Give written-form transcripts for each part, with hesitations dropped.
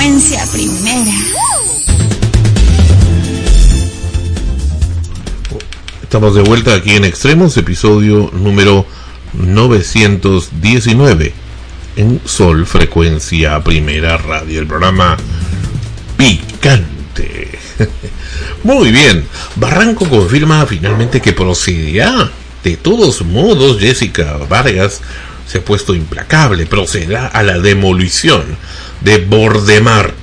Frecuencia Primera. Estamos de vuelta aquí en Extremos, episodio número 919 en Sol Frecuencia Primera Radio, el programa picante. Muy bien, Barranco confirma finalmente que procederá. De todos modos, Jessica Vargas se ha puesto implacable, procederá a la demolición de Bordemar,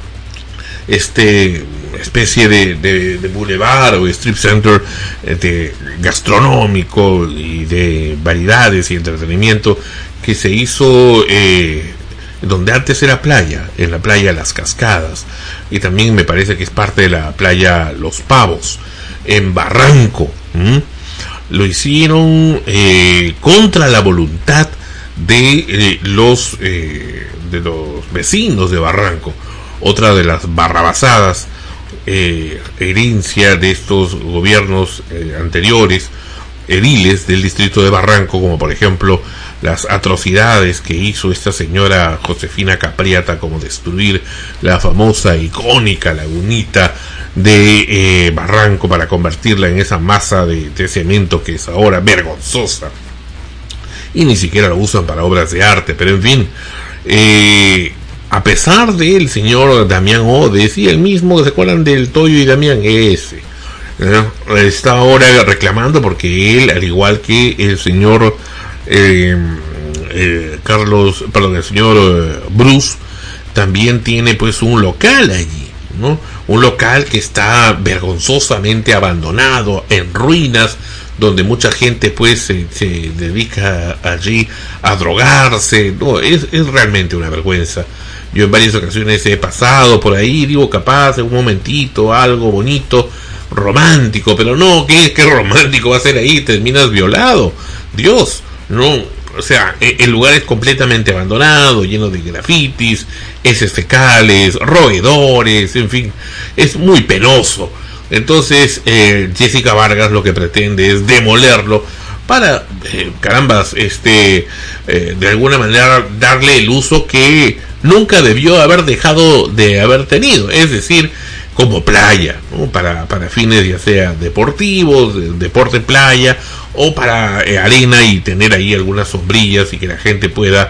especie de boulevard o strip center de gastronómico y de variedades y entretenimiento que se hizo donde antes era playa, en la playa Las Cascadas, y también me parece que es parte de la playa Los Pavos, en Barranco. Lo hicieron contra la voluntad de los vecinos de Barranco. Otra de las barrabasadas, herencia de estos gobiernos anteriores, ediles del distrito de Barranco, como por ejemplo las atrocidades que hizo esta señora Josefina Capriata, como destruir la famosa, icónica lagunita de Barranco para convertirla en esa masa de cemento que es ahora vergonzosa, y ni siquiera lo usan para obras de arte. Pero en fin, a pesar del señor Damián Odes y el mismo, ¿se acuerdan del Toyo y Damián? Está ahora reclamando porque él, al igual que el señor el señor Bruce, también tiene pues un local allí, ¿no? Un local que está vergonzosamente abandonado, en ruinas, donde mucha gente pues se dedica allí a drogarse. No, es realmente una vergüenza. Yo en varias ocasiones he pasado por ahí, digo, capaz en un momentito, algo bonito, romántico, pero no, ¿qué romántico va a ser ahí? Terminas violado. Dios, no, o sea, el lugar es completamente abandonado, lleno de grafitis, heces fecales, roedores, en fin, es muy penoso. Entonces, Jessica Vargas lo que pretende es demolerlo para, de alguna manera darle el uso que nunca debió haber dejado de haber tenido, es decir, como playa, ¿no? Para fines ya sea deportivos, deporte playa, o para arena y tener ahí algunas sombrillas y que la gente pueda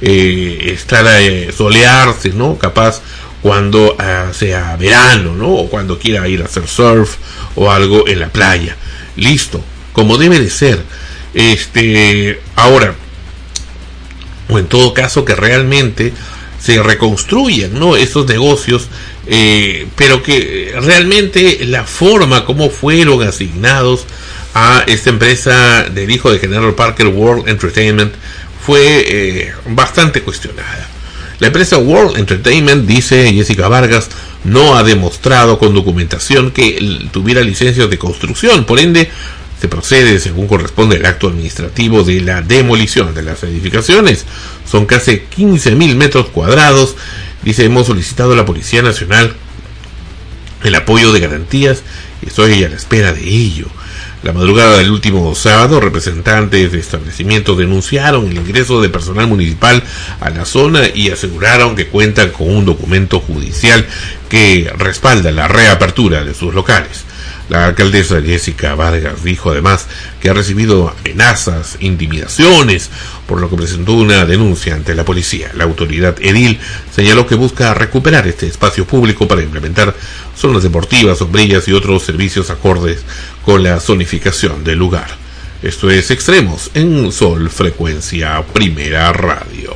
solearse, ¿no? Capaz cuando sea verano, ¿no? O cuando quiera ir a hacer surf o algo en la playa. Listo, como debe de ser. Ahora, o en todo caso que realmente se reconstruyan, ¿no? Estos negocios, pero que realmente la forma como fueron asignados a esta empresa del hijo de General Parker, World Entertainment, fue bastante cuestionada. La empresa World Entertainment, dice Jessica Vargas, no ha demostrado con documentación que tuviera licencias de construcción, por ende se procede según corresponde el acto administrativo de la demolición de las edificaciones. Son casi 15.000 metros cuadrados. Dice, hemos solicitado a la Policía Nacional el apoyo de garantías y estoy a la espera de ello. La madrugada del último sábado, representantes de establecimientos denunciaron el ingreso de personal municipal a la zona y aseguraron que cuentan con un documento judicial que respalda la reapertura de sus locales. La alcaldesa Jessica Vargas dijo además que ha recibido amenazas, intimidaciones, por lo que presentó una denuncia ante la policía. La autoridad edil señaló que busca recuperar este espacio público para implementar zonas deportivas, sombrillas y otros servicios acordes con la zonificación del lugar. Esto es Extremos en Sol Frecuencia Primera Radio.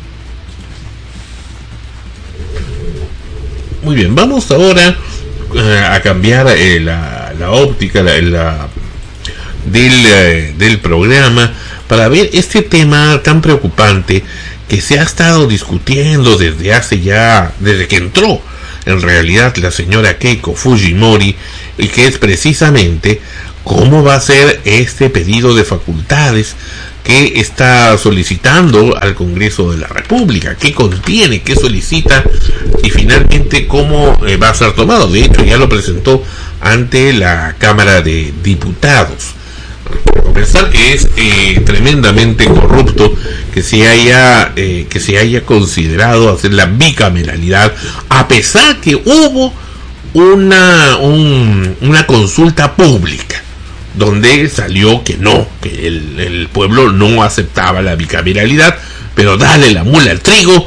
Muy bien, vamos ahora a cambiar la óptica del programa para ver este tema tan preocupante que se ha estado discutiendo desde que entró en realidad la señora Keiko Fujimori, y que es precisamente cómo va a ser este pedido de facultades que está solicitando al Congreso de la República, qué contiene, qué solicita y finalmente cómo va a ser tomado. De hecho, ya lo presentó ante la Cámara de Diputados. pensar que es tremendamente corrupto que se haya considerado hacer la bicameralidad, a pesar que hubo una consulta pública donde salió que no, que el pueblo no aceptaba la bicameralidad, pero dale la mula al trigo,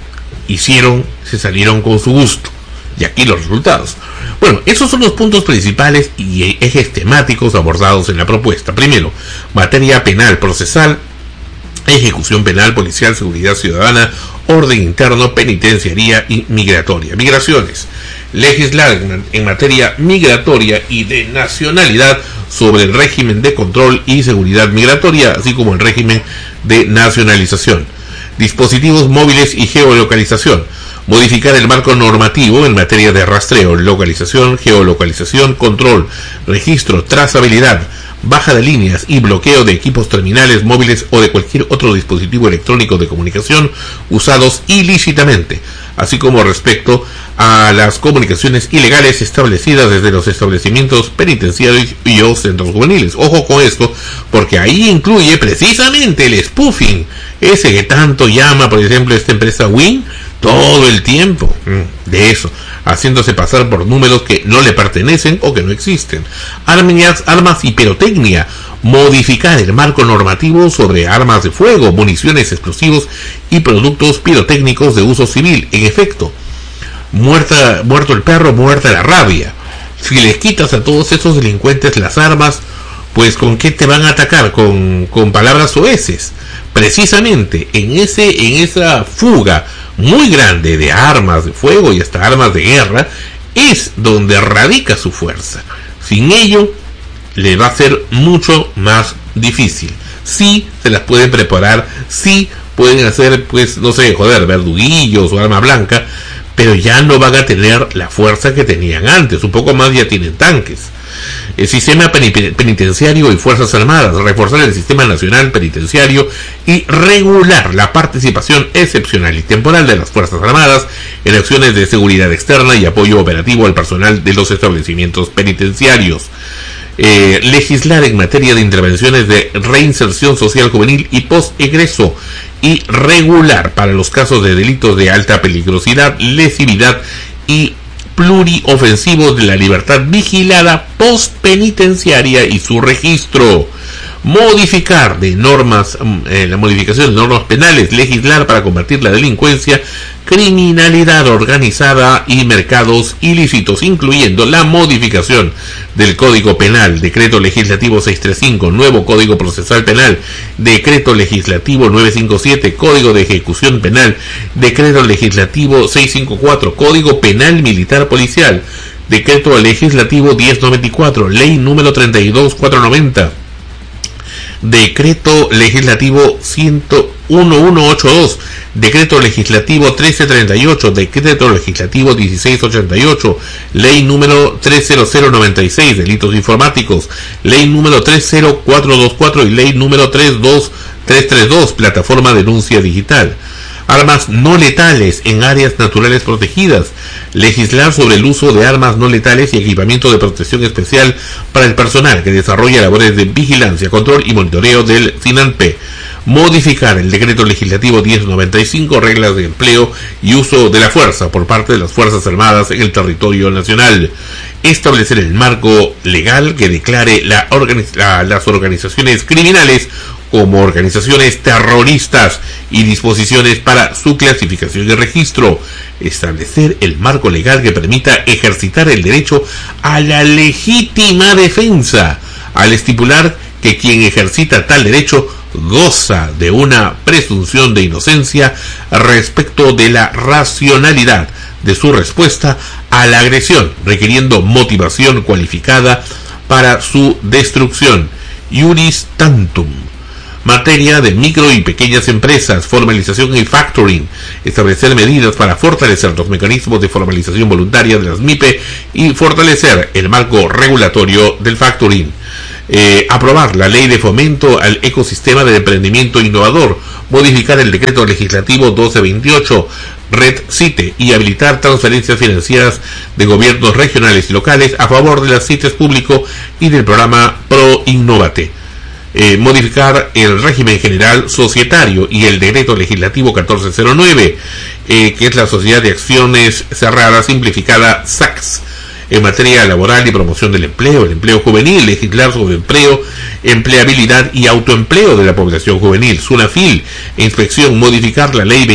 se salieron con su gusto. Y aquí los resultados. Bueno, esos son los puntos principales y ejes temáticos abordados en la propuesta. Primero, materia penal, procesal, ejecución penal, policial, seguridad ciudadana, orden interno, penitenciaría y migratoria. Migraciones. Legislar en materia migratoria y de nacionalidad sobre el régimen de control y seguridad migratoria, así como el régimen de nacionalización. Dispositivos móviles y geolocalización. Modificar el marco normativo en materia de rastreo, localización, geolocalización, control, registro, trazabilidad, baja de líneas y bloqueo de equipos terminales móviles o de cualquier otro dispositivo electrónico de comunicación usados ilícitamente, así como respecto a las comunicaciones ilegales establecidas desde los establecimientos penitenciarios y o centros juveniles. Ojo con esto, porque ahí incluye precisamente el spoofing, ese que tanto llama, por ejemplo, esta empresa Win, todo el tiempo de eso, haciéndose pasar por números que no le pertenecen o que no existen. Armas y pirotecnia. Modificar el marco normativo sobre armas de fuego, municiones, explosivos y productos pirotécnicos de uso civil. En efecto, muerto el perro, muerta la rabia. Si les quitas a todos esos delincuentes las armas, pues ¿con qué te van a atacar? Con palabras soeces. Precisamente en esa fuga muy grande de armas de fuego y hasta armas de guerra es donde radica su fuerza. Sin ello le va a ser mucho más difícil. Sí se las pueden preparar, sí pueden hacer, pues, no sé, verduguillos o arma blanca, pero ya no van a tener la fuerza que tenían antes. Un poco más ya tienen tanques. El sistema penitenciario y Fuerzas Armadas, reforzar el sistema nacional penitenciario y regular la participación excepcional y temporal de las Fuerzas Armadas en acciones de seguridad externa y apoyo operativo al personal de los establecimientos penitenciarios. Legislar en materia de intervenciones de reinserción social juvenil y post-egreso y regular para los casos de delitos de alta peligrosidad, lesividad y pluriofensivos de la libertad vigilada postpenitenciaria y su registro. Modificar de normas, la modificación de normas penales, legislar para combatir la delincuencia, criminalidad organizada y mercados ilícitos, incluyendo la modificación del Código Penal, Decreto Legislativo 635, Nuevo Código Procesal Penal, Decreto Legislativo 957, Código de Ejecución Penal, Decreto Legislativo 654, Código Penal Militar Policial, Decreto Legislativo 1094, Ley número 32490, Decreto Legislativo 1182, Decreto Legislativo 1338, Decreto Legislativo 1688, Ley número 30096, Delitos Informáticos, Ley número 30424 y Ley número 32332, Plataforma Denuncia Digital. Armas no letales en áreas naturales protegidas. Legislar sobre el uso de armas no letales y equipamiento de protección especial para el personal que desarrolla labores de vigilancia, control y monitoreo del SINANPE. Modificar el Decreto Legislativo 1095, reglas de empleo y uso de la fuerza por parte de las Fuerzas Armadas en el territorio nacional. Establecer el marco legal que declare las organizaciones criminales como organizaciones terroristas y disposiciones para su clasificación y registro. Establecer el marco legal que permita ejercitar el derecho a la legítima defensa, al estipular que quien ejercita tal derecho goza de una presunción de inocencia respecto de la racionalidad de su respuesta a la agresión, requiriendo motivación cualificada para su destrucción. Iuris tantum. Materia de micro y pequeñas empresas, formalización y factoring, establecer medidas para fortalecer los mecanismos de formalización voluntaria de las MIPE y fortalecer el marco regulatorio del factoring. Aprobar la ley de fomento al ecosistema de emprendimiento innovador, modificar el decreto legislativo 1228, Red CITE, y habilitar transferencias financieras de gobiernos regionales y locales a favor de las CITES público y del programa Pro Innovate. modificar el régimen general societario y el decreto legislativo 1409, que es la Sociedad de Acciones Cerradas Simplificada, SACS, en materia laboral y promoción del empleo, el empleo juvenil, legislar sobre empleo, empleabilidad y autoempleo de la población juvenil, SUNAFIL, inspección, modificar la ley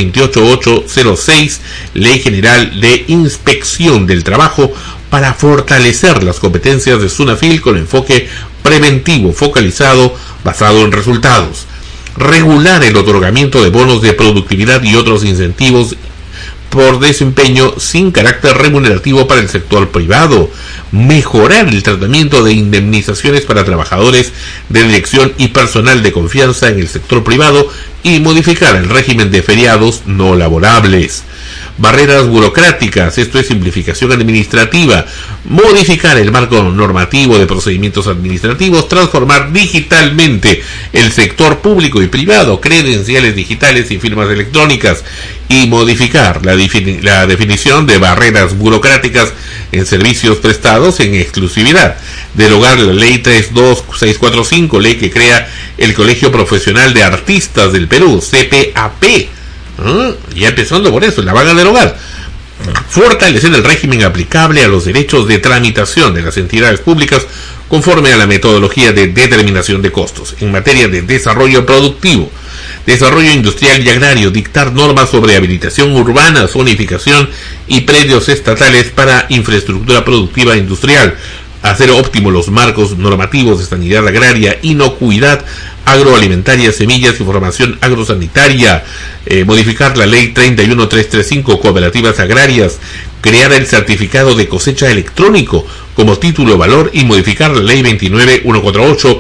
28806, Ley General de Inspección del Trabajo, para fortalecer las competencias de SUNAFIL con enfoque preventivo, focalizado, basado en resultados. Regular el otorgamiento de bonos de productividad y otros incentivos por desempeño sin carácter remunerativo para el sector privado. Mejorar el tratamiento de indemnizaciones para trabajadores de dirección y personal de confianza en el sector privado y modificar el régimen de feriados no laborables. Barreras burocráticas, esto es simplificación administrativa, modificar el marco normativo de procedimientos administrativos, transformar digitalmente el sector público y privado, credenciales digitales y firmas electrónicas, y modificar la definición de barreras burocráticas en servicios prestados en exclusividad, derogar la ley 32645, ley que crea el Colegio Profesional de Artistas del Perú, CPAP. Ya empezando por eso, la van a derogar. Fortalecer el régimen aplicable a los derechos de tramitación de las entidades públicas conforme a la metodología de determinación de costos. En materia de desarrollo productivo, desarrollo industrial y agrario, dictar normas sobre habilitación urbana, zonificación y predios estatales para infraestructura productiva industrial, hacer óptimo los marcos normativos de sanidad agraria, inocuidad agroalimentaria, semillas y formación agrosanitaria, modificar la ley 31335, cooperativas agrarias, crear el certificado de cosecha electrónico como título de valor y modificar la ley 29148,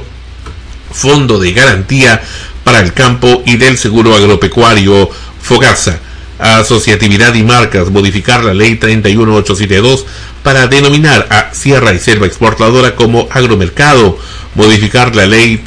fondo de garantía para el campo y del seguro agropecuario, FOGASA. Asociatividad y marcas, modificar la ley 31872 para denominar a Sierra y Selva Exportadora como agromercado, modificar la ley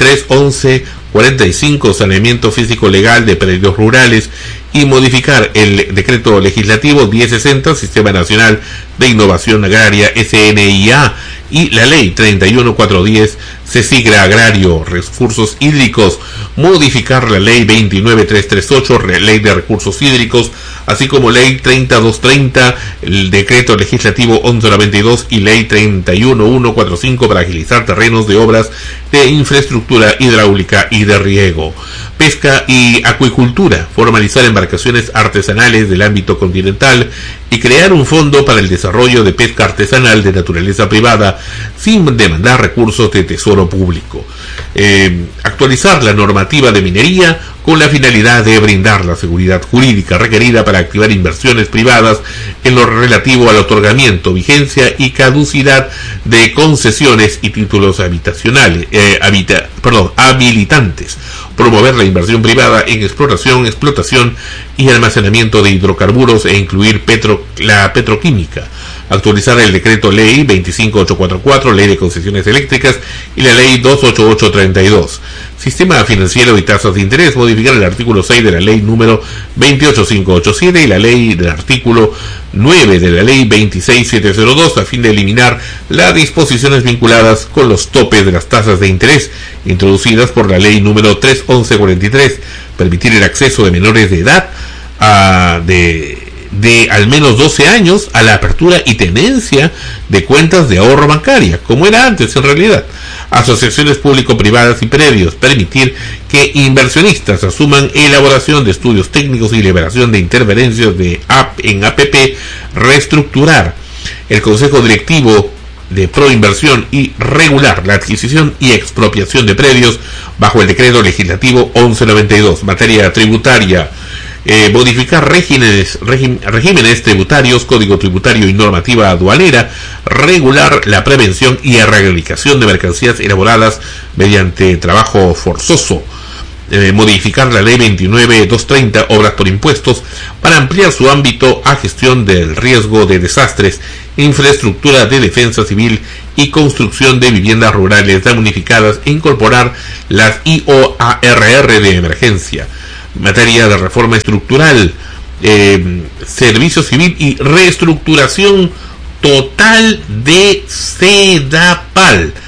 31145, saneamiento físico legal de predios rurales, y modificar el decreto legislativo 1060, Sistema Nacional de Innovación Agraria, SNIA, y la ley 31410, CESIGRA Agrario, Recursos Hídricos, modificar la ley 29338, ley de recursos hídricos, así como ley 30230, el decreto legislativo 1192 y ley 31145 para agilizar terrenos de obras de infraestructura hidráulica y de riego. Pesca y acuicultura, formalizar embarcaciones artesanales del ámbito continental y crear un fondo para el desarrollo de pesca artesanal de naturaleza privada sin demandar recursos de tesoro público. Actualizar la normativa de minería con la finalidad de brindar la seguridad jurídica requerida para activar inversiones privadas en lo relativo al otorgamiento, vigencia y caducidad de concesiones y títulos habitacionales, habilitantes. Promover la inversión privada en exploración, explotación y almacenamiento de hidrocarburos e incluir la petroquímica. Actualizar el decreto ley 25844, ley de concesiones eléctricas, y la ley 28832. Sistema financiero y tasas de interés, modificar el artículo 6 de la ley número 28587 y la ley del artículo 9 de la ley 26702 a fin de eliminar las disposiciones vinculadas con los topes de las tasas de interés introducidas por la ley número 31143, permitir el acceso de menores de edad de al menos 12 años a la apertura y tenencia de cuentas de ahorro bancaria, como era antes en realidad. Asociaciones público-privadas y predios, permitir que inversionistas asuman elaboración de estudios técnicos y liberación de interferencias en APP, reestructurar el Consejo Directivo de Proinversión y regular la adquisición y expropiación de predios bajo el decreto legislativo 1192, materia tributaria. Modificar regímenes tributarios, código tributario y normativa aduanera, regular la prevención y erradicación de mercancías elaboradas mediante trabajo forzoso, modificar la ley 29230, obras por impuestos, para ampliar su ámbito a gestión del riesgo de desastres, infraestructura de defensa civil y construcción de viviendas rurales damnificadas e incorporar las IOARR de emergencia. Materia de reforma estructural, servicio civil y reestructuración total de SEDAPAL,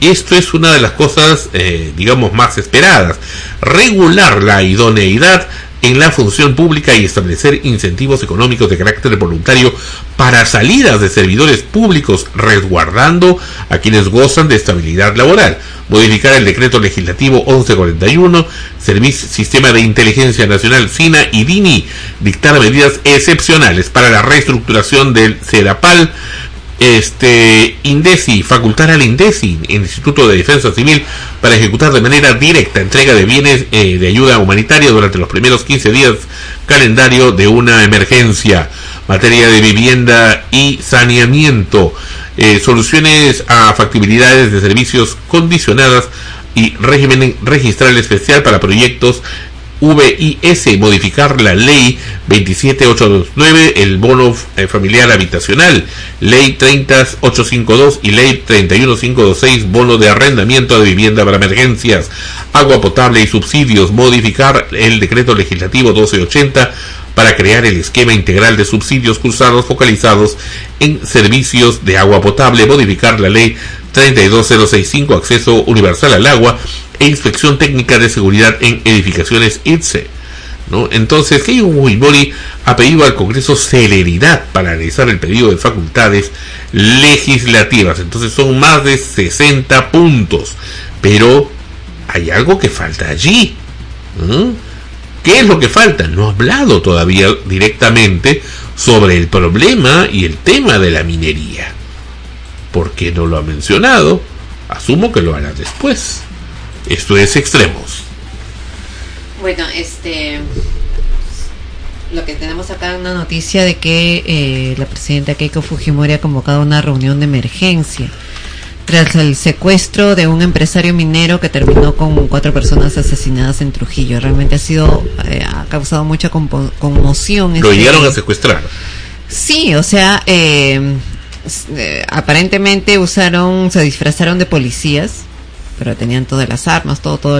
esto es una de las cosas, digamos, más esperadas. Regular la idoneidad en la función pública y establecer incentivos económicos de carácter voluntario para salidas de servidores públicos, resguardando a quienes gozan de estabilidad laboral. Modificar el decreto legislativo 1141, Sistema de Inteligencia Nacional, SINA y DINI, dictar medidas excepcionales para la reestructuración del CEDAPAL. INDECI, facultar al INDECI, el Instituto de Defensa Civil, para ejecutar de manera directa entrega de bienes de ayuda humanitaria durante los primeros 15 días calendario de una emergencia. Materia de vivienda y saneamiento, soluciones a factibilidades de servicios condicionadas y régimen registral especial para proyectos VIS, modificar la ley 27829, el bono familiar habitacional, ley 30852 y ley 31526, bono de arrendamiento de vivienda para emergencias, agua potable y subsidios, modificar el decreto legislativo 1280 para crear el esquema integral de subsidios cruzados focalizados en servicios de agua potable, modificar la ley 32065, acceso universal al agua e inspección técnica de seguridad en edificaciones ITSE, ¿no? Entonces, Keiko Fujimori ha pedido al Congreso celeridad para analizar el pedido de facultades legislativas. Entonces son más de 60 puntos, pero hay algo que falta allí, ¿no? ¿Qué es lo que falta? No ha hablado todavía directamente sobre el problema y el tema de la minería. ¿Por qué no lo ha mencionado? Asumo que lo hará después. Esto es Extremos. Bueno, lo que tenemos acá es una noticia de que la presidenta Keiko Fujimori ha convocado una reunión de emergencia tras el secuestro de un empresario minero que terminó con 4 personas asesinadas en Trujillo. Realmente ha causado mucha conmoción. ¿Lo llegaron a secuestrar? Sí, o sea, aparentemente se disfrazaron de policías, pero tenían todas las armas, todo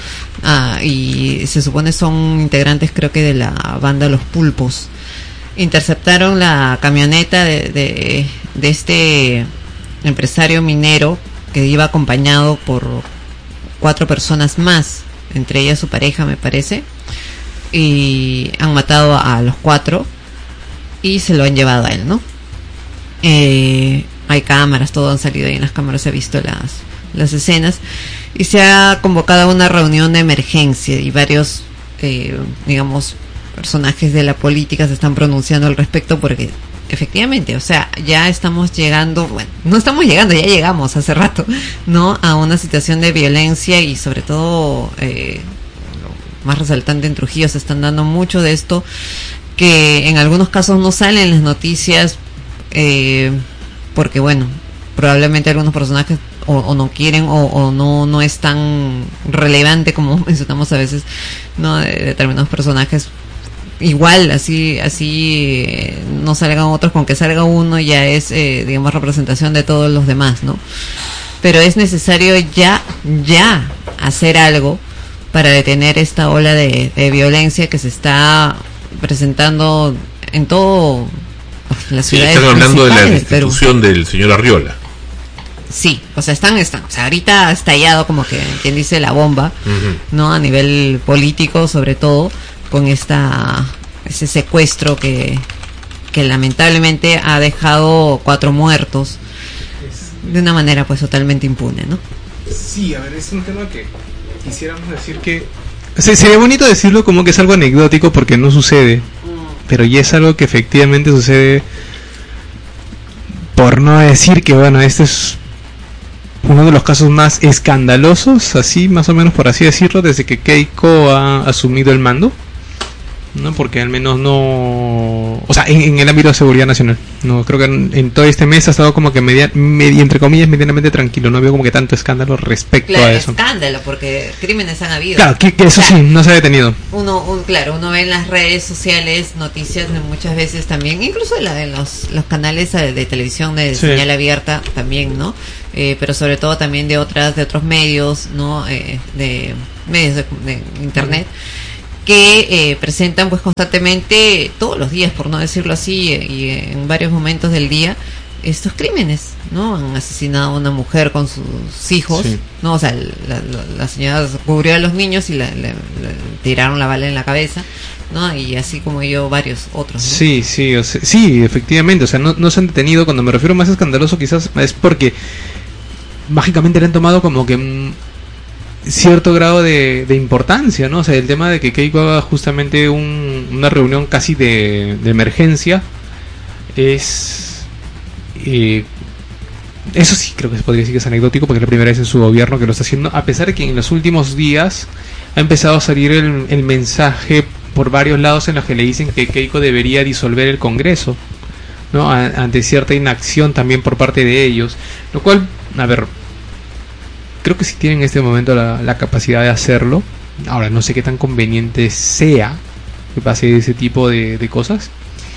y se supone son integrantes, creo que de la banda Los Pulpos. Interceptaron la camioneta de este empresario minero, que iba acompañado por 4 personas más, entre ellas su pareja, me parece, y han matado a los 4 y se lo han llevado a él, ¿no? Hay cámaras, todo han salido ahí en las cámaras, se ha visto las escenas, y se ha convocado a una reunión de emergencia y varios digamos personajes de la política se están pronunciando al respecto, porque efectivamente, o sea, ya estamos llegando, bueno, no estamos llegando, ya llegamos hace rato, ¿no?, a una situación de violencia, y sobre todo lo más resaltante en Trujillo, se están dando mucho de esto, que en algunos casos no salen las noticias, porque bueno, probablemente algunos personajes o no quieren o no es tan relevante como mencionamos a veces, ¿no?, de determinados personajes. Igual, así no salgan otros, con que salga uno ya es, digamos, representación de todos los demás, ¿no? Pero es necesario ya hacer algo para detener esta ola de violencia que se está presentando en todo las ciudades. Están hablando de la destitución del señor Arriola. Sí, o sea, o sea, ahorita ha estallado, como que quien dice, la bomba, ¿no?, a nivel político, sobre todo con ese secuestro que lamentablemente ha dejado 4 muertos de una manera pues totalmente impune, ¿no? Sí, a ver, es un tema que quisiéramos decir que sería bonito decirlo como que es algo anecdótico porque no sucede, pero ya es algo que efectivamente sucede, por no decir que, bueno, este es uno de los casos más escandalosos, así más o menos por así decirlo, desde que Keiko ha asumido el mando, ¿no? Porque al menos no, o sea, en el ámbito de seguridad nacional, no creo que en todo este mes ha estado como que entre comillas medianamente tranquilo, no veo como que tanto escándalo respecto a eso. Escándalo, porque crímenes han habido. Claro, que eso, o sea, sí, no se ha detenido. Uno ve en las redes sociales noticias de muchas veces también, incluso de los canales de televisión de señal abierta también, ¿no? Pero sobre todo también de otros medios, ¿no? De medios de internet, que presentan pues constantemente, todos los días, por no decirlo así, y en varios momentos del día, estos crímenes, ¿no? Han asesinado a una mujer con sus hijos, Sí. ¿no? O sea, la señora cubrió a los niños y le tiraron la bala en la cabeza, ¿no? Y así como yo, varios otros, ¿no? Sí, sí, o sea, sí, efectivamente, o sea, no se han detenido. Cuando me refiero más escandaloso quizás es porque mágicamente le han tomado como que cierto grado de importancia, ¿no? O sea, el tema de que Keiko haga justamente una reunión casi de emergencia es... eso sí creo que se podría decir que es anecdótico, porque es la primera vez en su gobierno que lo está haciendo, a pesar de que en los últimos días ha empezado a salir el mensaje por varios lados en los que le dicen que Keiko debería disolver el Congreso, ¿no? Ante cierta inacción también por parte de ellos, lo cual, a ver, creo que sí tienen en este momento la capacidad de hacerlo. Ahora, no sé qué tan conveniente sea que pase ese tipo de cosas,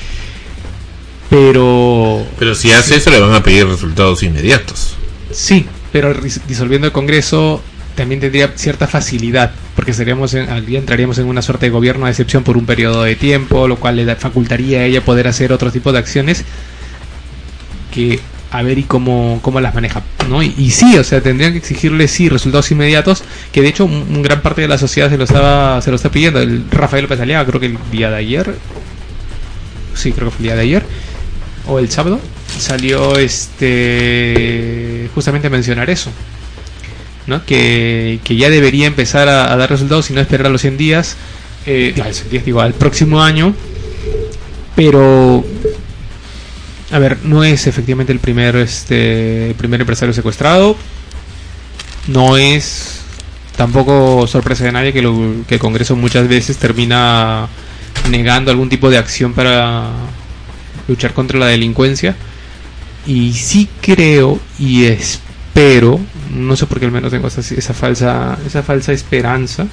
pero si hace eso le van a pedir resultados inmediatos. sí, pero disolviendo el Congreso también tendría cierta facilidad, porque entraríamos en una suerte de gobierno de excepción por un periodo de tiempo, lo cual le facultaría a ella poder hacer otro tipo de acciones que a ver y cómo las maneja, ¿no? Y sí, o sea, tendrían que exigirle sí resultados inmediatos, que de hecho un gran parte de la sociedad se lo está pidiendo. El Rafael López Aliaga, creo que el día de ayer, sí, creo que fue el día de ayer o el sábado, salió justamente a mencionar eso, ¿no? Que ya debería empezar a dar resultados y no esperar a los 100 días, al próximo año. Pero a ver, no es efectivamente el primer empresario secuestrado. No es tampoco sorpresa de nadie que el Congreso muchas veces termina negando algún tipo de acción para luchar contra la delincuencia. Y sí creo y espero, no sé por qué al menos tengo esa falsa esperanza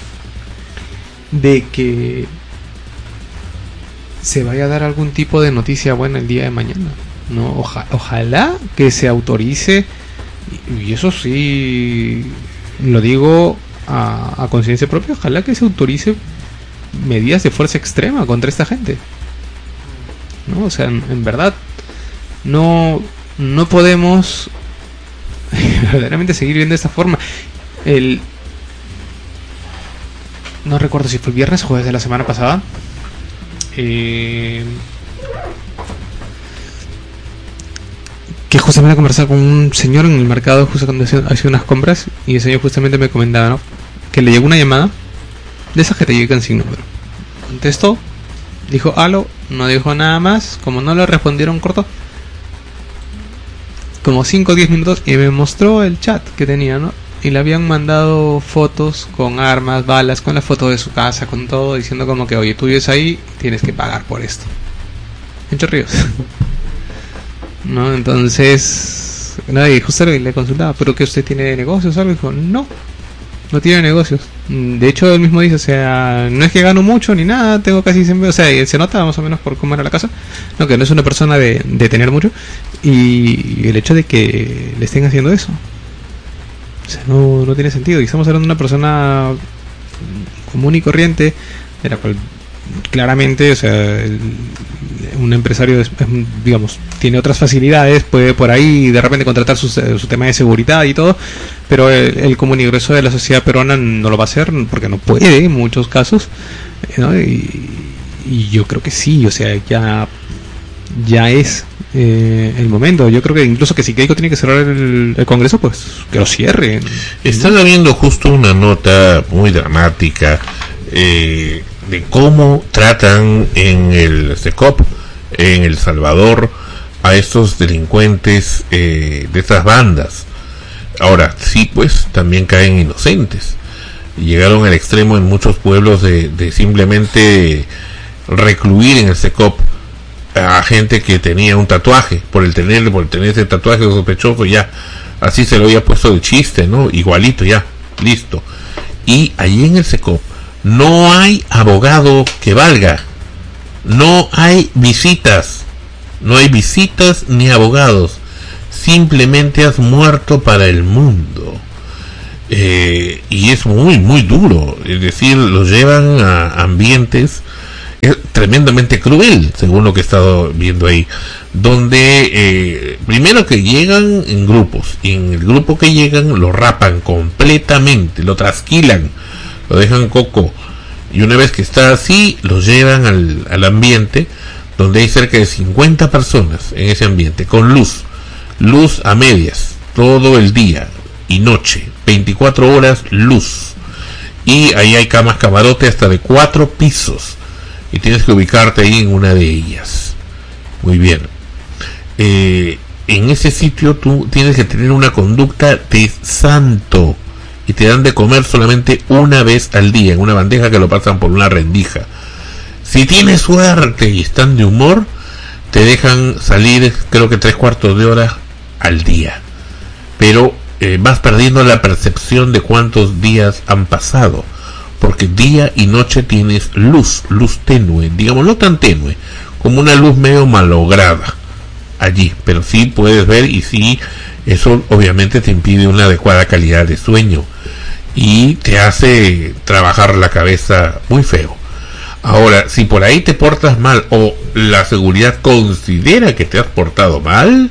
de que se vaya a dar algún tipo de noticia buena el día de mañana, ¿no? Ojalá que se autorice, y eso sí lo digo a conciencia propia, ojalá que se autorice medidas de fuerza extrema contra esta gente, ¿no? O sea, en verdad no podemos verdaderamente seguir viendo de esta forma. No recuerdo si fue el viernes o jueves de la semana pasada, que justamente conversaba con un señor en el mercado justo cuando hacía unas compras, y el señor justamente me comentaba, ¿no?, que le llegó una llamada de esas que te llegan sin número. Contestó, dijo aló, no dijo nada más. Como no le respondieron, cortó como 5 o 10 minutos y me mostró el chat que tenía, ¿no? Y le habían mandado fotos con armas, balas, con la foto de su casa, con todo, diciendo como que, oye, tú vives ahí, tienes que pagar por esto. Entre ríos. ¿No? Entonces, nadie justo le consultaba, ¿pero que usted tiene negocios o algo? Y dijo, no tiene negocios. De hecho, él mismo dice, o sea, no es que gano mucho ni nada, tengo casi siempre, o sea, se nota más o menos por cómo era la casa, no, que no es una persona de tener mucho, y el hecho de que le estén haciendo eso, o sea, no tiene sentido. Y estamos hablando de una persona común y corriente, de la cual claramente, o sea, un empresario digamos, tiene otras facilidades, puede por ahí de repente contratar su tema de seguridad y todo, pero el común y grueso de la sociedad peruana no lo va a hacer porque no puede en muchos casos, ¿no? Y yo creo que sí, o sea, ya es el momento. Yo creo que incluso que si Keiko tiene que cerrar el Congreso, pues que lo cierre. Están viendo justo una nota muy dramática de cómo tratan en el SECOP, en El Salvador, a estos delincuentes de estas bandas. Ahora, sí, pues también caen inocentes. Llegaron al extremo en muchos pueblos de simplemente recluir en el SECOP a gente que tenía un tatuaje, por tener ese tatuaje sospechoso, ya así se lo había puesto de chiste, ¿no? Igualito, ya, listo. Y allí en el SECOP no hay abogado que valga, no hay visitas ni abogados, simplemente has muerto para el mundo. Y es muy muy duro, es decir, los llevan a ambientes es tremendamente cruel, según lo que he estado viendo ahí, donde primero que llegan en grupos, y en el grupo que llegan lo rapan completamente, lo trasquilan, lo dejan coco, y una vez que está así, los llevan al ambiente, donde hay cerca de 50 personas en ese ambiente, con luz a medias, todo el día y noche, 24 horas luz, y ahí hay camas camarote hasta de 4 pisos, y tienes que ubicarte ahí en una de ellas. Muy bien. En ese sitio tú tienes que tener una conducta de santo, y te dan de comer solamente una vez al día, en una bandeja que lo pasan por una rendija. Si tienes suerte y están de humor, te dejan salir, creo que 3/4 de hora al día, pero vas perdiendo la percepción de cuántos días han pasado, porque día y noche tienes luz tenue, digamos, no tan tenue, como una luz medio malograda allí, pero sí puedes ver, y sí, eso obviamente te impide una adecuada calidad de sueño y te hace trabajar la cabeza muy feo. Ahora, si por ahí te portas mal, o la seguridad considera que te has portado mal,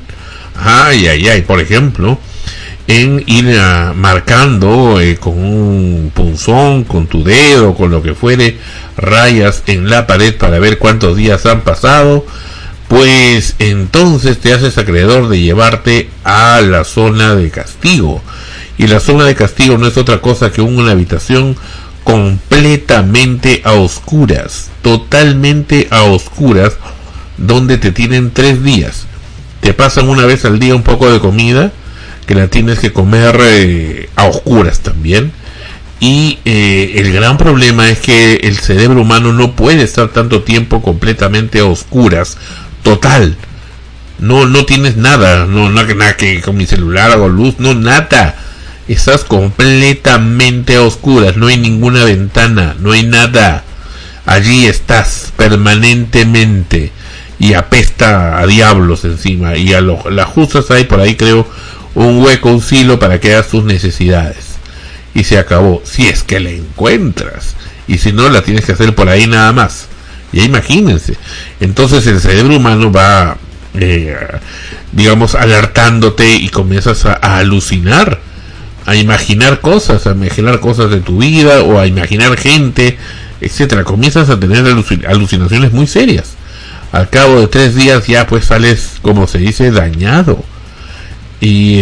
por ejemplo, en ir marcando con un punzón, con tu dedo, con lo que fuere, rayas en la pared para ver cuántos días han pasado, pues entonces te haces acreedor de llevarte a la zona de castigo. Y la zona de castigo no es otra cosa que una habitación completamente a oscuras, totalmente a oscuras, donde te tienen 3 días. Te pasan una vez al día un poco de comida, que la tienes que comer a oscuras también. Y el gran problema es que el cerebro humano no puede estar tanto tiempo completamente a oscuras, total. No tienes nada, nada que con mi celular hago luz, no, nada. Estás completamente a oscuras, no hay ninguna ventana, no hay nada. Allí estás permanentemente, y apesta a diablos encima, y a las justas hay por ahí, creo, un hueco, un silo para que hagas tus necesidades, y se acabó, si es que la encuentras, y si no, la tienes que hacer por ahí nada más. Ya imagínense. Entonces el cerebro humano va digamos alertándote, y comienzas a alucinar, a imaginar cosas de tu vida, o a imaginar gente, etcétera. Comienzas a tener alucinaciones muy serias. Al cabo de 3 días ya pues sales, como se dice, dañado. Y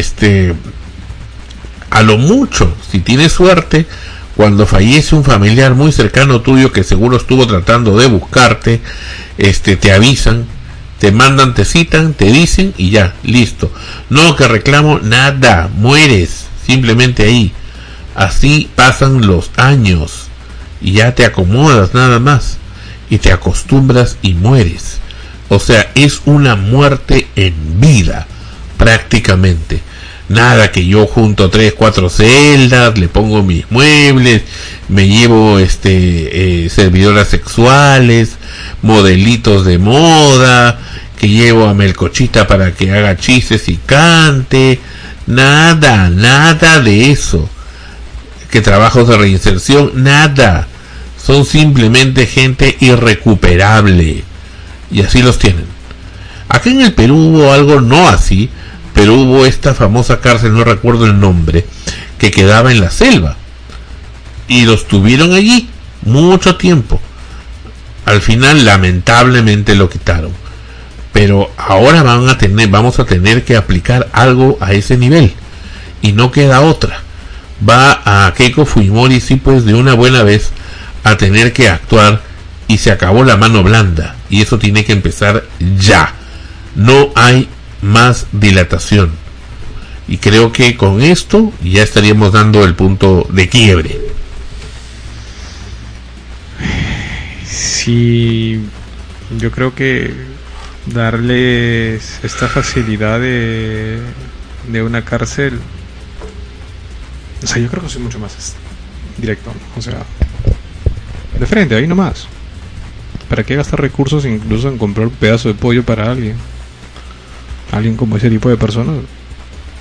a lo mucho, si tienes suerte, cuando fallece un familiar muy cercano tuyo que seguro estuvo tratando de buscarte, te avisan, te mandan, te citan, te dicen, y ya, listo. No que reclamo, nada, mueres simplemente ahí. Así pasan los años, y ya te acomodas nada más, y te acostumbras y mueres. O sea, es una muerte en vida, prácticamente. Nada que yo junto 3, 4 celdas, le pongo mis muebles, me llevo servidoras sexuales, modelitos de moda, que llevo a Melcochita para que haga chistes y cante. Nada de eso. Que trabajos de reinserción, nada. Son simplemente gente irrecuperable, y así los tienen. Acá en el Perú hubo algo no así, pero hubo esta famosa cárcel, no recuerdo el nombre, que quedaba en la selva, y los tuvieron allí mucho tiempo. Al final lamentablemente lo quitaron, pero ahora vamos a tener que aplicar algo a ese nivel, y no queda otra. Va a Keiko Fujimori, sí, pues de una buena vez a tener que actuar, y se acabó la mano blanda, y eso tiene que empezar ya. No hay más dilatación, y creo que con esto ya estaríamos dando el punto de quiebre. Sí, yo creo que darles esta facilidad de una cárcel, o sea, yo creo que soy mucho más directo, ¿no? O sea, de frente, ahí nomás. ¿Para qué gastar recursos incluso en comprar un pedazo de pollo para alguien como ese tipo de personas?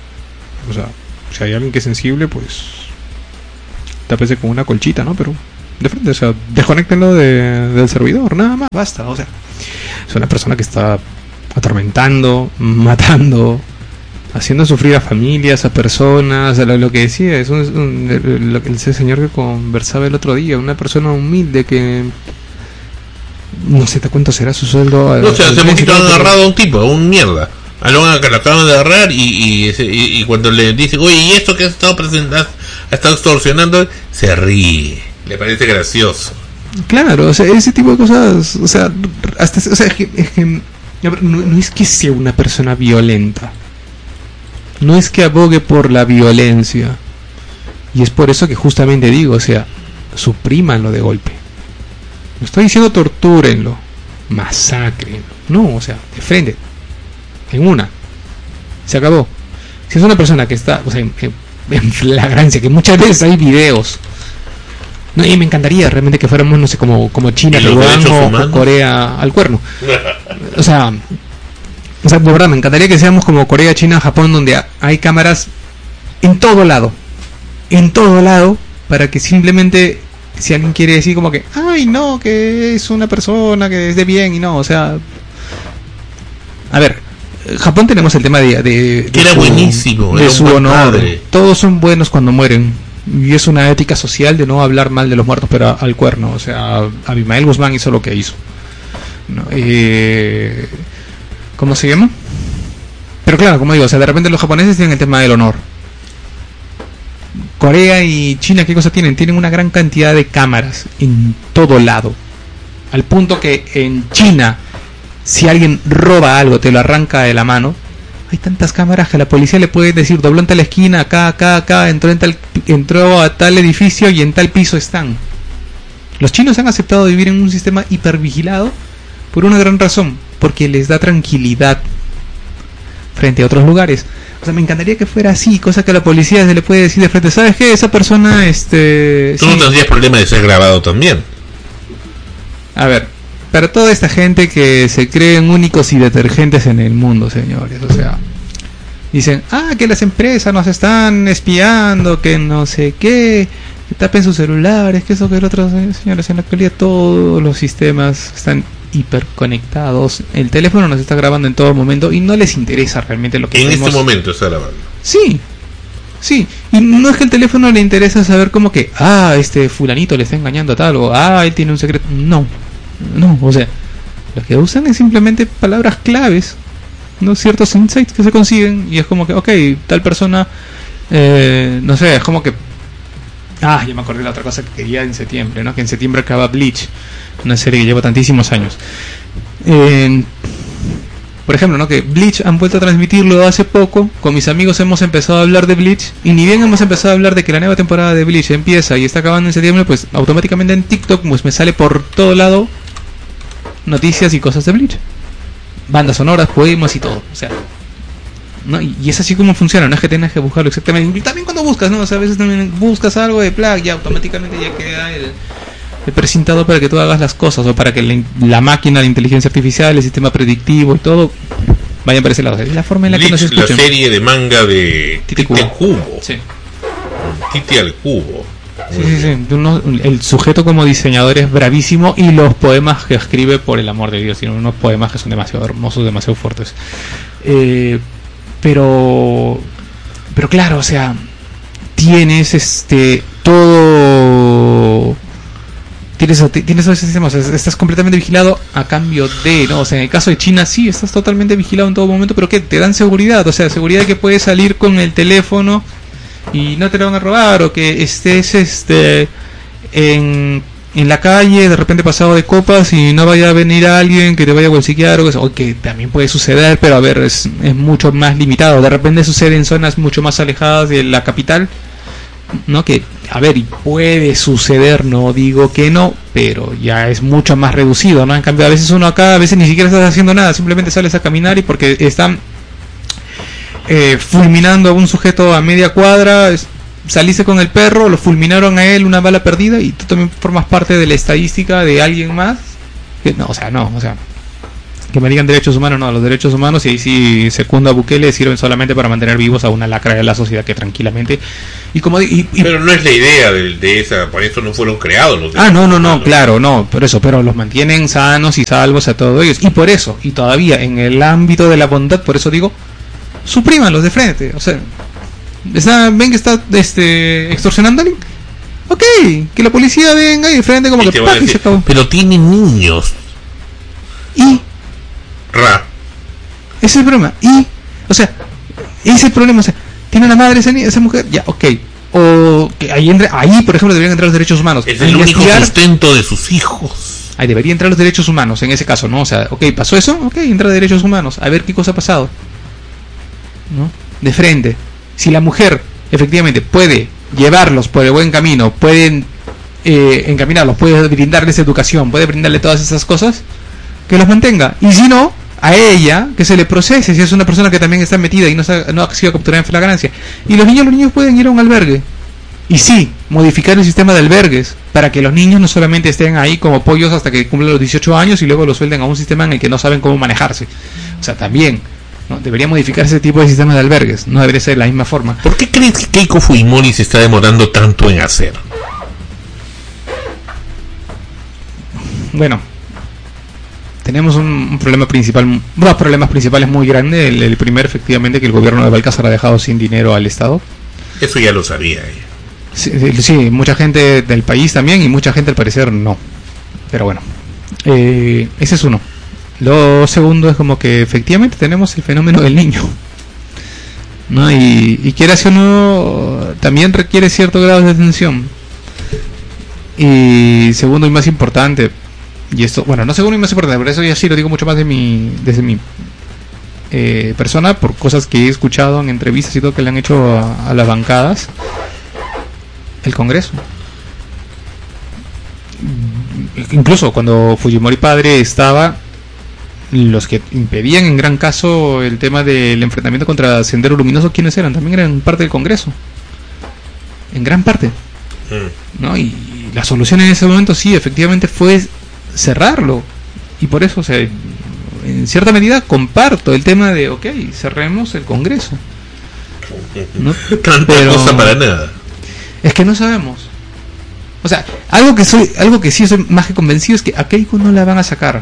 O sea, si hay alguien que es sensible, pues tápese con una colchita, ¿no? Pero de frente, o sea, desconéctenlo del servidor, nada más, basta, o sea, es una persona que está atormentando, matando, haciendo sufrir a familias, a personas, a lo que decía, ese señor que conversaba el otro día, una persona humilde que no sé cuánto será su sueldo. No sé, hace poquito han agarrado a un tipo, a un mierda. A lo que lo acaban de agarrar y cuando le dicen, oye, ¿y esto que has estado presentando, has estado extorsionando? Se ríe, le parece gracioso. Claro, o sea, ese tipo de cosas, o sea, hasta, o sea, es que no es que sea una persona violenta, no es que abogue por la violencia, y es por eso que justamente digo, o sea, suprímanlo de golpe. No estoy diciendo tortúrenlo, masacren, no, o sea, de frente, en una, se acabó. Si es una persona que está, o sea, en flagrancia, que muchas veces hay videos, no, y me encantaría realmente que fuéramos, no sé, como China, Taiwán o Corea al cuerno. O sea, de verdad, me encantaría que seamos como Corea, China, Japón, donde hay cámaras en todo lado, para que simplemente, si alguien quiere decir como que, ay, no, que es una persona que es de bien, y no, o sea, a ver, Japón tenemos el tema de que era buenísimo, de era su honor. Padre. Todos son buenos cuando mueren. Y es una ética social de no hablar mal de los muertos, pero al cuerno. O sea, Abimael Guzmán hizo lo que hizo, ¿no? ¿Cómo se llama? Pero claro, como digo, o sea, de repente los japoneses tienen el tema del honor. Corea y China, ¿qué cosa tienen? Tienen una gran cantidad de cámaras en todo lado. Al punto que en China, si alguien roba algo, te lo arranca de la mano. Hay tantas cámaras que a la policía le puede decir, dobló en tal esquina, acá, entró a tal edificio y en tal piso están. Los chinos han aceptado vivir en un sistema hipervigilado por una gran razón, porque les da tranquilidad frente a otros lugares. O sea, me encantaría que fuera así, cosa que a la policía se le puede decir de frente, ¿sabes qué? Esa persona, Tú no tendrías problema de ser grabado también. A ver, para toda esta gente que se creen únicos y detergentes en el mundo, señores, o sea, dicen, que las empresas nos están espiando, que no sé qué, que tapen sus celulares, que eso, que el otro, señores, en la actualidad todos los sistemas están hiperconectados, el teléfono nos está grabando en todo momento y no les interesa realmente lo que en hacemos. este momento está grabando. Sí, y no es que el teléfono le interesa saber como que, este fulanito le está engañando a tal, o él tiene un secreto, no, o sea, lo que usan es simplemente palabras claves, no ciertos insights que se consiguen, y es como que, ok, tal persona, no sé, es como que, ya me acordé de la otra cosa que quería en septiembre, ¿no? Que en septiembre acaba Bleach, una serie que lleva tantísimos años. Por ejemplo, ¿no? Que Bleach han vuelto a transmitirlo hace poco. Con mis amigos hemos empezado a hablar de Bleach. Y ni bien hemos empezado a hablar de que la nueva temporada de Bleach empieza y está acabando en septiembre, pues automáticamente en TikTok pues me sale por todo lado noticias y cosas de Bleach. Bandas sonoras, poemas y todo. O sea, ¿no? Y es así como funciona. No es que tengas que buscarlo exactamente. Y también cuando buscas, ¿no? O sea, a veces también buscas algo de Plug y automáticamente ya queda el precintado para que tú hagas las cosas, o para que la máquina, la inteligencia artificial, el sistema predictivo y todo vayan por ese lado. Es la forma en la Bleach, que nos escuchan. La serie de manga de Tite Kubo. Sí. Tite al cubo. Sí. El sujeto como diseñador es bravísimo, y los poemas que escribe, por el amor de Dios, tiene unos poemas que son demasiado hermosos, demasiado fuertes. Pero claro, o sea, tienes todo. Tienes esos sistemas, estás completamente vigilado a cambio de, ¿no? O sea, en el caso de China sí, estás totalmente vigilado en todo momento, pero ¿qué? Te dan seguridad, o sea, seguridad de que puedes salir con el teléfono y no te lo van a robar, o que estés en la calle, de repente pasado de copas y no vaya a venir alguien que te vaya a bolsiquear, o que también puede suceder, pero a ver, es mucho más limitado. De repente sucede en zonas mucho más alejadas de la capital, ¿no? Que, a ver, y puede suceder, no digo que no, pero ya es mucho más reducido, ¿no? En cambio, a veces uno acá, a veces ni siquiera estás haciendo nada, simplemente sales a caminar, y porque están fulminando a un sujeto a media cuadra, saliste con el perro, lo fulminaron a él, una bala perdida, y tú también formas parte de la estadística de alguien más. No, o sea, que me digan derechos humanos, no, los derechos humanos, y ahí sí segundo a Bukele, sirven solamente para mantener vivos a una lacra de la sociedad que tranquilamente, y como pero no es la idea de esa, por eso no fueron creados los derechos no, humanos. claro, no, por eso, pero los mantienen sanos y salvos a todos ellos, y por eso, y todavía en el ámbito de la bondad, por eso digo, suprímanlos de frente, o sea, ven que está extorsionando a alguien, ok, que la policía venga y de frente como Y que te van a ¡pac! Y se decir, acabó. pero tienen niños. Y ese es el problema. Y, o sea, ese es el problema. O sea, tiene una madre esa mujer, ya, ok. O que ahí, por ejemplo, deberían entrar los derechos humanos. Es el único sustento de sus hijos. Ahí debería entrar los derechos humanos en ese caso, ¿no? O sea, ok, pasó eso, ok, entra derechos humanos. A ver qué cosa ha pasado, ¿no? De frente. Si la mujer efectivamente puede llevarlos por el buen camino, pueden encaminarlos, puede brindarles educación, puede brindarle todas esas cosas, que los mantenga. Y si no, a ella que se le procese si es una persona que también está metida y no ha sido capturada en flagrancia. Y los niños pueden ir a un albergue. Y sí, modificar el sistema de albergues para que los niños no solamente estén ahí como pollos hasta que cumplan los 18 años y luego los suelten a un sistema en el que no saben cómo manejarse. O sea, también, ¿no? Debería modificar ese tipo de sistemas de albergues. No debería ser de la misma forma. ¿Por qué crees que Keiko Fujimori se está demorando tanto en hacer? Bueno, tenemos un problema principal, dos problemas principales muy grandes. El primero, efectivamente, que el gobierno de Balcázar ha dejado sin dinero al Estado. Eso ya lo sabía ella. Sí, mucha gente del país también, y mucha gente al parecer no. Pero bueno, ese es uno. Lo segundo es como que efectivamente tenemos el fenómeno del niño, ¿no? Y quieras o no, también requiere cierto grado de atención. Y segundo y más importante, y esto, bueno, no segundo y más importante, por eso ya sí lo digo mucho más desde mi persona, por cosas que he escuchado en entrevistas y todo que le han hecho a las bancadas, el Congreso. Incluso cuando Fujimori padre estaba, los que impedían en gran caso el tema del enfrentamiento contra Sendero Luminoso, ¿quiénes eran? También eran parte del Congreso, en gran parte, ¿no? Y la solución en ese momento sí, efectivamente, fue cerrarlo. Y por eso, o sea, en cierta medida comparto el tema de, ok, cerremos el Congreso, ¿no? Tanta cosa para nada. Es que no sabemos. O sea, algo que sí soy más que convencido es que a Keiko no la van a sacar.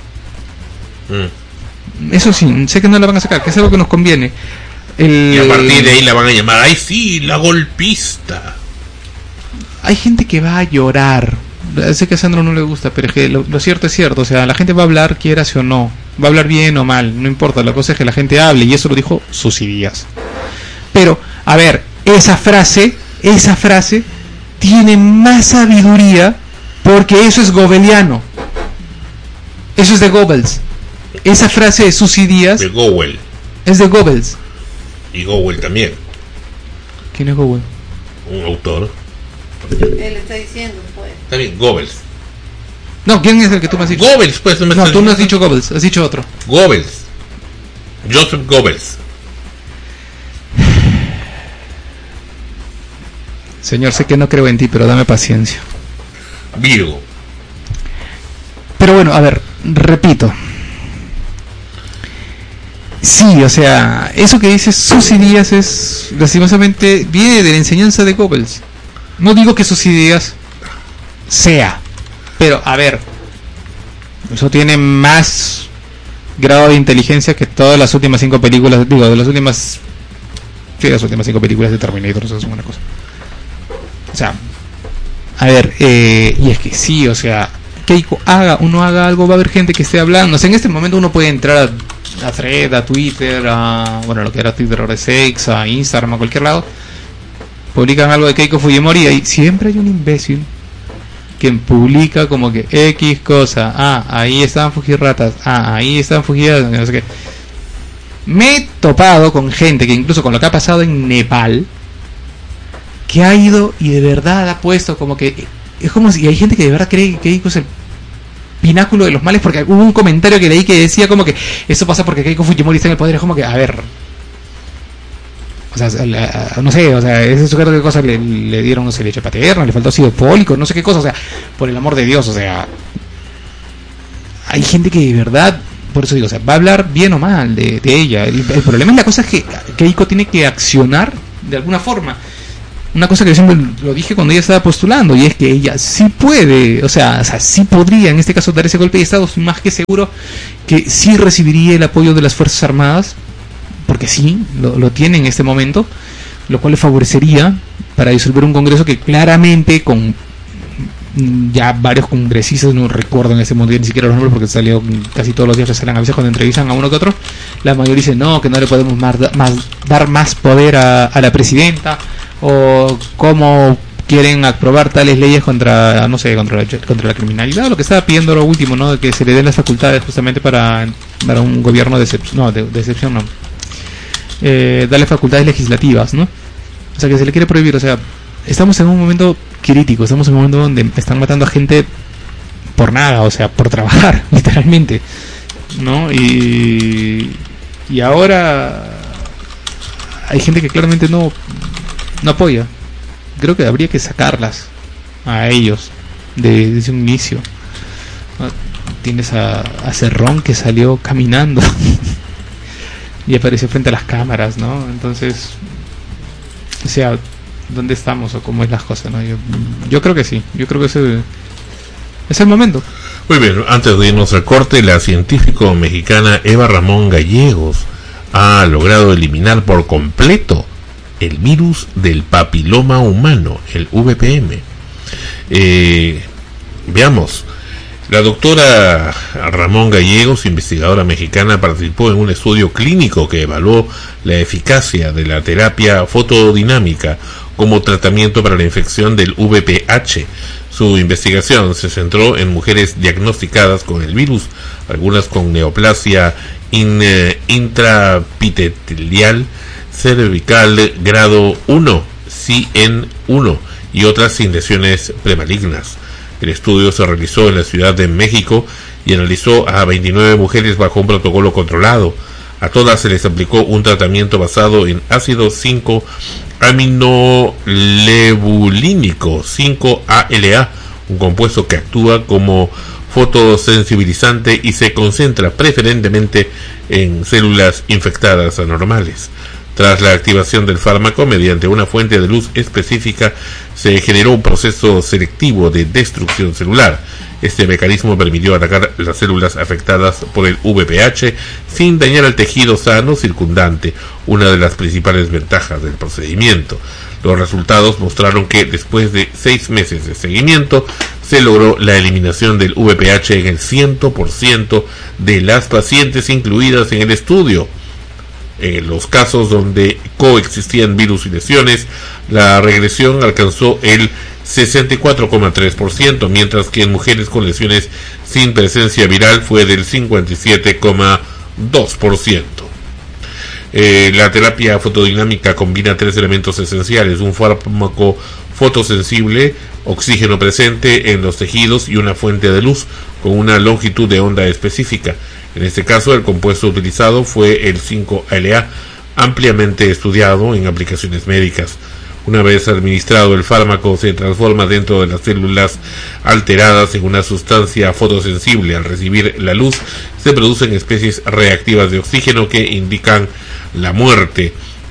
Eso sí, sé que no la van a sacar, que es algo que nos conviene. Y a partir de ahí la van a llamar, ¡ay sí, la golpista! Hay gente que va a llorar. Sé que a Sandro no le gusta, pero es que lo cierto es cierto. O sea, la gente va a hablar, quieras o no. Va a hablar bien o mal, no importa. La cosa es que la gente hable, y eso lo dijo Susy Díaz. Pero, a ver, esa frase tiene más sabiduría, porque eso es gobeliano. Eso es de Goebbels. Esa frase de Susy Díaz de Goebbels es de Goebbels. Y Goebbels también. ¿Quién es Goebbels? Un autor. Él está diciendo, pues. Está bien, Goebbels. No, ¿quién es el que tú me has dicho? Goebbels, pues. No, tú no has dicho Goebbels, has dicho otro. Goebbels. Joseph Goebbels. Señor, sé que no creo en ti, pero dame paciencia. Virgo. Pero bueno, a ver, repito. Sí, o sea, eso que dice Susy Díaz es, lastimosamente, viene de la enseñanza de Goebbels. No digo que Susy Díaz sea, pero a ver, eso tiene más grado de inteligencia que todas las últimas 5 películas, digo, de las últimas 5 películas de Terminator, eso es una cosa. O sea, a ver, y es que sí, o sea, Keiko haga o no haga algo, va a haber gente que esté hablando. O sea, en este momento uno puede entrar a Thread, a Twitter, bueno, lo que era Twitter ahora es X, a Instagram, a cualquier lado, publican algo de Keiko Fujimori y siempre hay un imbécil que publica como que X cosa, ahí estaban fujirratas, ahí estaban fugidas, no sé qué. Me he topado con gente que incluso con lo que ha pasado en Nepal, que ha ido y de verdad ha puesto como que es como si hay gente que de verdad cree que Keiko es el pináculo de los males, porque hubo un comentario que leí que decía como que eso pasa porque Keiko Fujimori está en el poder. Es como que, a ver, o sea, no sé, o sea, ese sujeto qué cosa le dieron, no sé, leche paterna, le faltó ácido fólico, no sé qué cosa, o sea, por el amor de Dios, o sea, hay gente que de verdad por eso digo, o sea, va a hablar bien o mal de ella. El problema es la cosa es que Keiko tiene que accionar de alguna forma. Una cosa que yo siempre lo dije cuando ella estaba postulando, y es que ella sí puede, o sea, sí podría en este caso dar ese golpe de Estado, más que seguro que sí recibiría el apoyo de las Fuerzas Armadas, porque sí, lo tiene en este momento, lo cual le favorecería para disolver un Congreso que claramente con ya varios congresistas, no recuerdo en ese momento ni siquiera los nombres porque salió casi todos los días que salen a veces cuando entrevistan a uno que otro, la mayoría dice no, que no le podemos dar más poder a la presidenta, o cómo quieren aprobar tales leyes contra la criminalidad, o lo que estaba pidiendo lo último, ¿no? De que se le den las facultades justamente para un gobierno de excepción, darle facultades legislativas, ¿no? O sea, que se le quiere prohibir. O sea, estamos en un momento crítico, estamos en un momento donde están matando a gente por nada, o sea, por trabajar, literalmente, ¿no? Y ahora hay gente que claramente no apoya. Creo que habría que sacarlas a ellos desde un inicio, ¿no? Tienes a Cerrón que salió caminando y apareció frente a las cámaras, ¿no? Entonces, o sea, ¿dónde estamos o cómo es las cosas, ¿no? Yo creo que sí, yo creo que ese es el momento. Muy bien, antes de irnos al corte, la científica mexicana Eva Ramón Gallegos ha logrado eliminar por completo el virus del papiloma humano, el VPM. Veamos. La doctora Ramón Gallegos, investigadora mexicana, participó en un estudio clínico que evaluó la eficacia de la terapia fotodinámica como tratamiento para la infección del VPH. Su investigación se centró en mujeres diagnosticadas con el virus, algunas con neoplasia intraepitelial cervical grado 1, CN1, y otras sin lesiones premalignas. El estudio se realizó en la Ciudad de México y analizó a 29 mujeres bajo un protocolo controlado. A todas se les aplicó un tratamiento basado en ácido 5-aminolevulínico 5-ALA, un compuesto que actúa como fotosensibilizante y se concentra preferentemente en células infectadas anormales. Tras la activación del fármaco mediante una fuente de luz específica, se generó un proceso selectivo de destrucción celular. Este mecanismo permitió atacar las células afectadas por el VPH sin dañar el tejido sano circundante, una de las principales ventajas del procedimiento. Los resultados mostraron que después de 6 meses de seguimiento, se logró la eliminación del VPH en el 100% de las pacientes incluidas en el estudio. En los casos donde coexistían virus y lesiones, la regresión alcanzó el 64,3%, mientras que en mujeres con lesiones sin presencia viral fue del 57,2%. La terapia fotodinámica combina 3 elementos esenciales: un fármaco fotosensible, oxígeno presente en los tejidos y una fuente de luz con una longitud de onda específica. En este caso, el compuesto utilizado fue el 5-ALA, ampliamente estudiado en aplicaciones médicas. Una vez administrado, el fármaco se transforma dentro de las células alteradas en una sustancia fotosensible. Al recibir la luz, se producen especies reactivas de oxígeno que inducen la muerte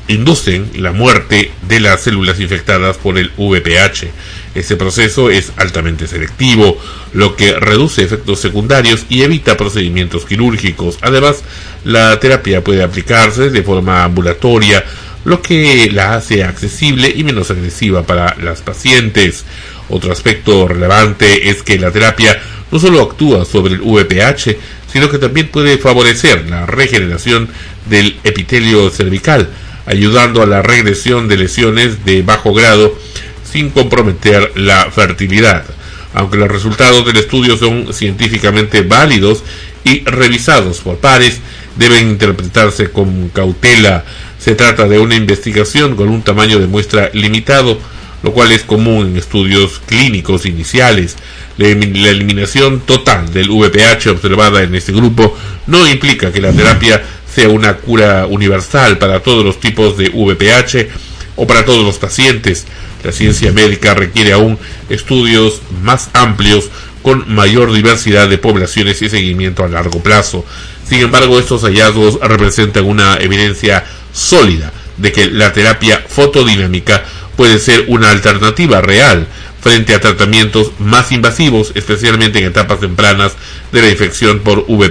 de las células infectadas por el VPH. Este proceso es altamente selectivo, lo que reduce efectos secundarios y evita procedimientos quirúrgicos. Además, la terapia puede aplicarse de forma ambulatoria, lo que la hace accesible y menos agresiva para las pacientes. Otro aspecto relevante es que la terapia no solo actúa sobre el VPH, sino que también puede favorecer la regeneración del epitelio cervical, ayudando a la regresión de lesiones de bajo grado sin comprometer la fertilidad. Aunque los resultados del estudio son científicamente válidos y revisados por pares, deben interpretarse con cautela. Se trata de una investigación con un tamaño de muestra limitado, lo cual es común en estudios clínicos iniciales. La eliminación total del VPH observada en este grupo no implica que la terapia sea una cura universal para todos los tipos de VPH o para todos los pacientes. La ciencia médica requiere aún estudios más amplios con mayor diversidad de poblaciones y seguimiento a largo plazo. Sin embargo, estos hallazgos representan una evidencia sólida de que la terapia fotodinámica puede ser una alternativa real frente a tratamientos más invasivos, especialmente en etapas tempranas de la infección por VPH.